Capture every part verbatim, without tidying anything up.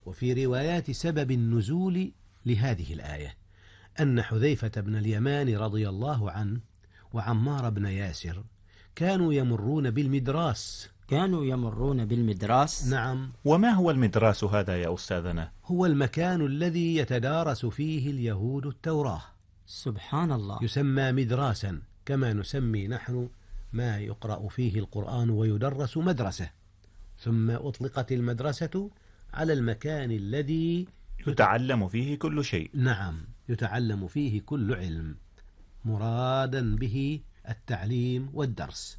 وفي روايات سبب النزول لهذه الآية أن حذيفة بن اليمان رضي الله عنه وعمار بن ياسر كانوا يمرون بالمدراس. كانوا يمرون بالمدراس؟ نعم. وما هو المدراس هذا يا أستاذنا؟ هو المكان الذي يتدارس فيه اليهود التوراة. سبحان الله. يسمى مدراسا كما نسمي نحن ما يقرأ فيه القرآن ويدرس مدرسة، ثم أطلقت المدرسة على المكان الذي يتعلم فيه كل شيء. نعم، يتعلم فيه كل علم، مرادا به التعليم والدرس.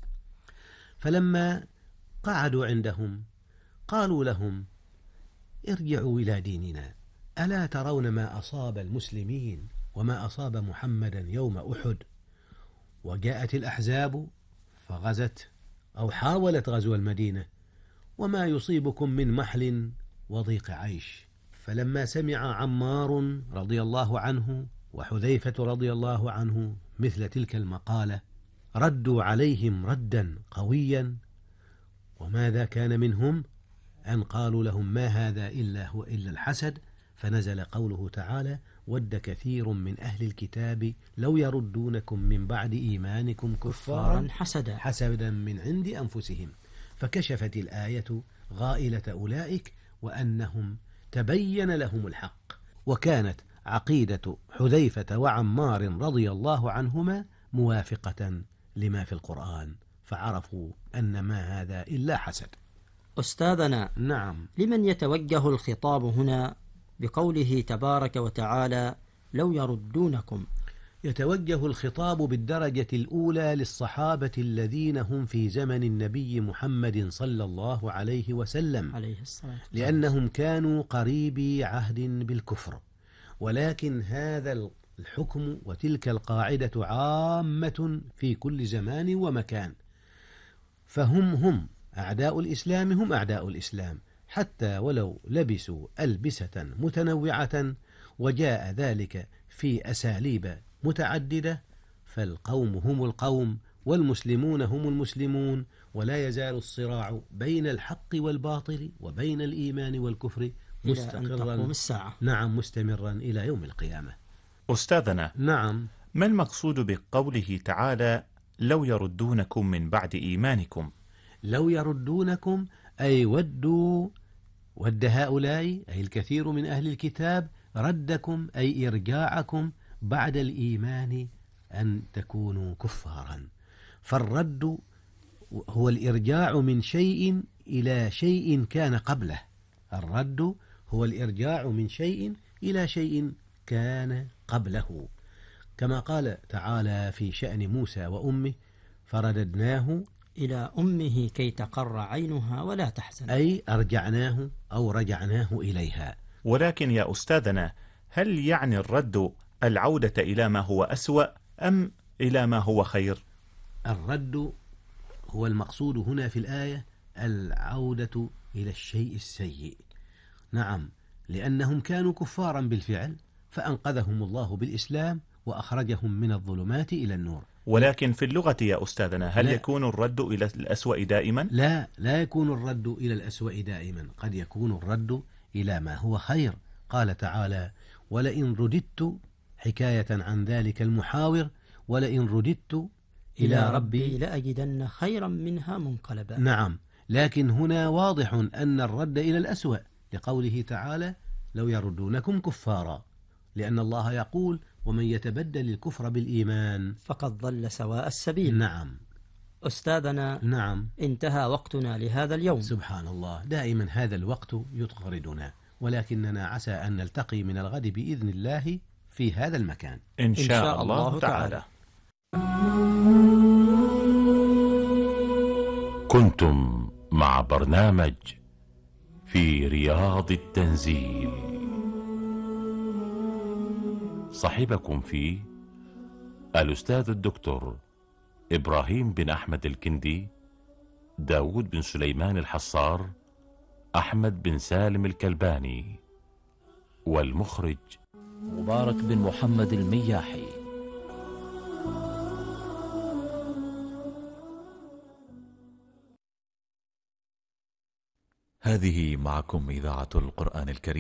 فلما قعدوا عندهم قالوا لهم: ارجعوا إلى ديننا، ألا ترون ما أصاب المسلمين وما أصاب محمدا يوم أحد؟ وجاءت الأحزاب فغزت أو حاولت غزو المدينة، وما يصيبكم من محل وضيق عيش. فلما سمع عمار رضي الله عنه وحذيفة رضي الله عنه مثل تلك المقالة ردوا عليهم ردا قويا. وماذا كان منهم؟ أن قالوا لهم: ما هذا إلا هو إلا الحسد. فنزل قوله تعالى: ود كثير من أهل الكتاب لو يردونكم من بعد إيمانكم كفارا حسدا حسدا من عند أنفسهم. فكشفت الآية غائلة أولئك وأنهم تبين لهم الحق، وكانت عقيدة حذيفة وعمار رضي الله عنهما موافقة لما في القرآن، فعرفوا أن ما هذا إلا حسد. أستاذنا، نعم، لمن يتوجه الخطاب هنا بقوله تبارك وتعالى لو يردونكم؟ يتوجه الخطاب بالدرجة الأولى للصحابة الذين هم في زمن النبي محمد صلى الله عليه وسلم عليه الصلاة والسلام، لأنهم كانوا قريبي عهد بالكفر، ولكن هذا الحكم وتلك القاعدة عامة في كل زمان ومكان، فهم هم أعداء الإسلام هم أعداء الإسلام حتى ولو لبسوا ألبسة متنوعة وجاء ذلك في أساليب متعددة، فالقوم هم القوم والمسلمون هم المسلمون، ولا يزال الصراع بين الحق والباطل وبين الإيمان والكفر مستقرا الساعة. نعم، مستمرا إلى يوم القيامة. أستاذنا، نعم، ما المقصود بقوله تعالى لو يردونكم من بعد إيمانكم؟ لو يردونكم أي ودوا ود هؤلاء أي الكثير من أهل الكتاب ردكم أي إرجاعكم بعد الإيمان أن تكونوا كفارا. فالرد هو الإرجاع من شيء إلى شيء كان قبله. الرد هو الإرجاع من شيء إلى شيء كان قبله، كما قال تعالى في شأن موسى وأمه: فرددناه إلى أمه كي تقر عينها ولا تحزن، أي أرجعناه أو رجعناه إليها. ولكن يا أستاذنا، هل يعني الرد العودة إلى ما هو أسوأ أم إلى ما هو خير؟ الرد هو المقصود هنا في الآية العودة إلى الشيء السيء. نعم، لأنهم كانوا كفارا بالفعل فأنقذهم الله بالإسلام وأخرجهم من الظلمات إلى النور. ولكن في اللغة يا أستاذنا، هل لا. يكون الرد إلى الأسوأ دائما؟ لا، لا يكون الرد إلى الأسوأ دائما، قد يكون الرد إلى ما هو خير. قال تعالى: ولئن رددت، حكاية عن ذلك المحاور: ولئن رددت إلى ربي لأجدن خيرا منها منقلبا. نعم، لكن هنا واضح أن الرد إلى الأسوأ لقوله تعالى: لو يردونكم كفارا، لأن الله يقول: ومن يتبدل الكفر بالإيمان فقد ضل سواء السبيل. نعم. أستاذنا، نعم، انتهى وقتنا لهذا اليوم. سبحان الله، دائما هذا الوقت يطردنا، ولكننا عسى أن نلتقي من الغد بإذن الله في هذا المكان إن شاء, إن شاء الله, الله تعالى. كنتم مع برنامج في رياض التنزيل، صاحبكم فيه الأستاذ الدكتور إبراهيم بن أحمد الكندي، داود بن سليمان الحصار، أحمد بن سالم الكلباني، والمخرج مبارك بن محمد المياحي. هذه معكم إذاعة القرآن الكريم.